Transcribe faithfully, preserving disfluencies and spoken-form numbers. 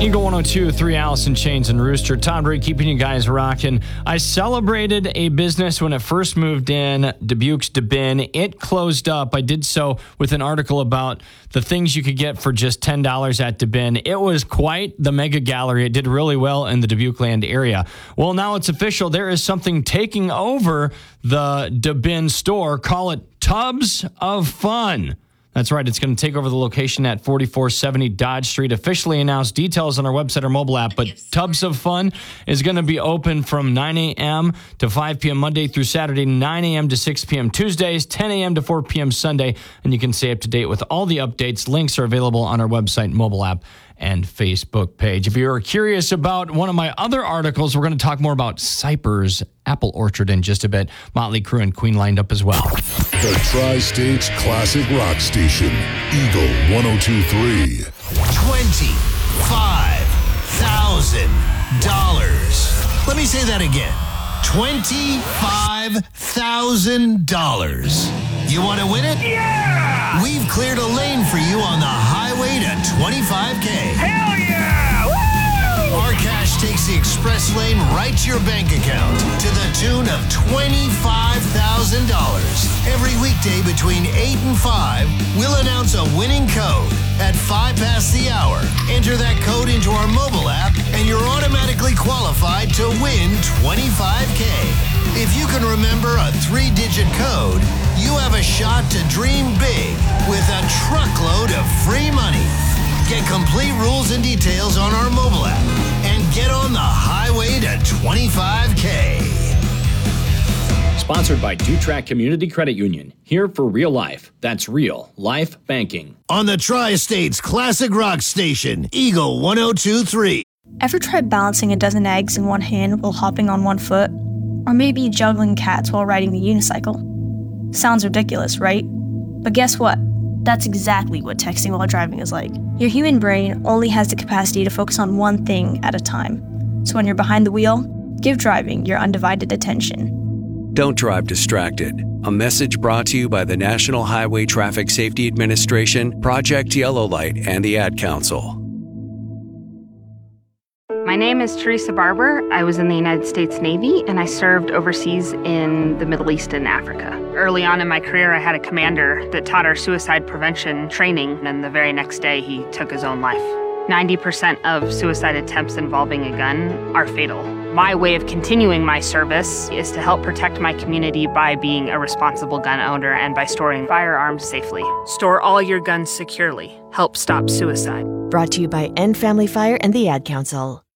Eagle one oh two, three Allison Chains and Rooster. Todd Ray keeping you guys rocking. I celebrated a business when it first moved in, Dubuque's DeBin. It closed up. I did so with an article about the things you could get for just ten dollars at DeBin. It was quite the mega gallery. It did really well in the Dubuque land area. Well, now it's official. There is something taking over the DeBin store. Call it Tubs of Fun. That's right. It's going to take over the location at forty-four seventy Dodge Street. Officially announced. Details on our website or mobile app. But Tubs of Fun is going to be open from nine a.m. to five p.m. Monday through Saturday, nine a.m. to six p.m. Tuesdays, ten a.m. to four p.m. Sunday. And you can stay up to date with all the updates. Links are available on our website, mobile app, and Facebook page. If you're curious about one of my other articles, we're going to talk more about Cypr's Apple Orchard in just a bit. Motley Crue and Queen lined up as well. The Tri-State's classic rock station, Eagle one oh two three. twenty-five thousand dollars. Let me say that again. twenty-five thousand dollars. You want to win it? Yeah! We've cleared a lane for you on the highway to twenty-five K. Hell yeah! Woo! Our cash takes the express lane right to your bank account to the tune of twenty-five thousand dollars. Every weekday between eight and five, we'll announce a winning code. At five past the hour, enter that code into our mobile app and you're automatically qualified to win twenty-five K. If you can remember a three-digit code, you have a shot to dream big with a truckload of free money. Get complete rules and details on our mobile app and get on the highway to twenty-five K. Sponsored by Dutrack Community Credit Union. Here for real life. That's real life banking. On the Tri-State's classic rock station, Eagle one oh two three. Ever tried balancing a dozen eggs in one hand while hopping on one foot? Or maybe juggling cats while riding the unicycle? Sounds ridiculous, right? But guess what? That's exactly what texting while driving is like. Your human brain only has the capacity to focus on one thing at a time. So when you're behind the wheel, give driving your undivided attention. Don't drive distracted. A message brought to you by the National Highway Traffic Safety Administration, Project Yellow Light, and the Ad Council. My name is Teresa Barber. I was in the United States Navy, and I served overseas in the Middle East and Africa. Early on in my career, I had a commander that taught our suicide prevention training, and the very next day, he took his own life. ninety percent of suicide attempts involving a gun are fatal. My way of continuing my service is to help protect my community by being a responsible gun owner and by storing firearms safely. Store all your guns securely. Help stop suicide. Brought to you by End Family Fire and the Ad Council.